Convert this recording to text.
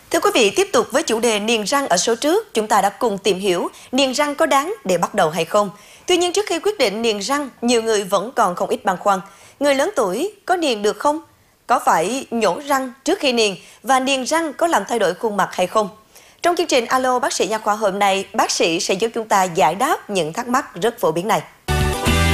Thưa quý vị, tiếp tục với chủ đề niềng răng ở số trước, chúng ta đã cùng tìm hiểu niềng răng có đáng để bắt đầu hay không. Tuy nhiên trước khi quyết định niềng răng, nhiều người vẫn còn không ít băn khoăn. Người lớn tuổi có niềng được không? Có phải nhổ răng trước khi niềng và niềng răng có làm thay đổi khuôn mặt hay không? Trong chương trình Alo Bác sĩ Nha khoa hôm nay, bác sĩ sẽ giúp chúng ta giải đáp những thắc mắc rất phổ biến này.